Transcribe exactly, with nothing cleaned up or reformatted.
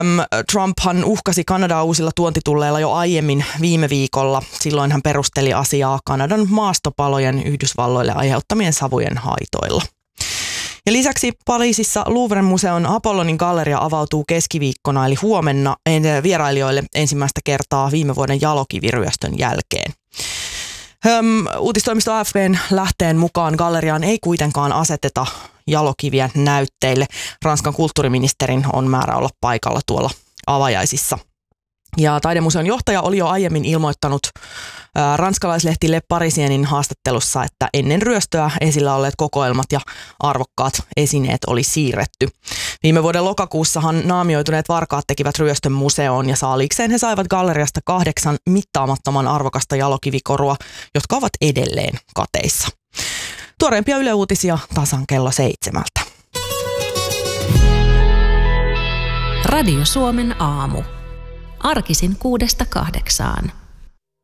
Trumphan uhkasi Kanadaa uusilla tuontitulleilla jo aiemmin viime viikolla. Silloin hän perusteli asiaa Kanadan maastopalojen Yhdysvalloille aiheuttamien savujen haitoilla. Ja lisäksi Pariisissa Louvren museon Apollonin galleria avautuu keskiviikkona eli huomenna vierailijoille ensimmäistä kertaa viime vuoden jalokiviryöstön jälkeen. Höm, uutistoimisto A F P:n lähteen mukaan galleriaan ei kuitenkaan aseteta jalokiviä näytteille. Ranskan kulttuuriministerin on määrä olla paikalla tuolla avajaisissa. Ja taidemuseon johtaja oli jo aiemmin ilmoittanut ää, ranskalaislehti Le Parisienin haastattelussa, että ennen ryöstöä esillä olleet kokoelmat ja arvokkaat esineet oli siirretty. Viime vuoden lokakuussahan naamioituneet varkaat tekivät ryöstön museoon ja saaliikseen he saivat galleriasta kahdeksan mittaamattoman arvokasta jalokivikorua, jotka ovat edelleen kateissa. Tuoreimpia Yle Uutisia tasan kello seitsemältä. Radio Suomen aamu. Arkisin kuudesta kahdeksaan.